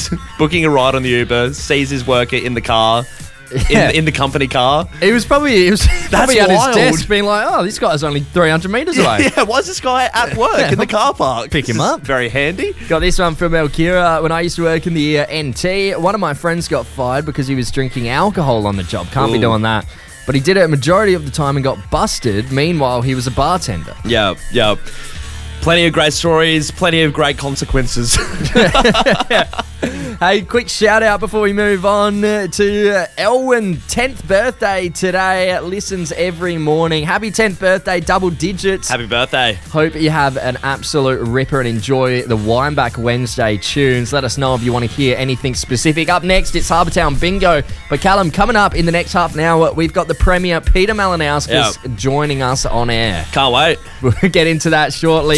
booking a ride on the Uber, sees his worker in the car, in the company car. He was probably at wild. his desk being like, oh, this guy's only 300 metres away. Yeah, why is this guy at work in the car park? Pick him This is up. Very handy. Got this one from Elkira. When I used to work in the NT, one of my friends got fired because he was drinking alcohol on the job. Can't be doing that. But he did it a majority of the time and got busted. Meanwhile, he was a bartender. Yeah. Plenty of great stories, plenty of great consequences. Hey, quick shout out before we move on to Elwyn, 10th birthday today. Listens every morning. Happy 10th birthday, double digits. Happy birthday. Hope you have an absolute ripper and enjoy the Wineback Wednesday tunes. Let us know if you want to hear anything specific. Up next, it's Harbour Town Bingo. But Callum, coming up in the next half an hour, we've got the Premier Peter Malinauskas joining us on air. Can't wait. We'll get into that shortly.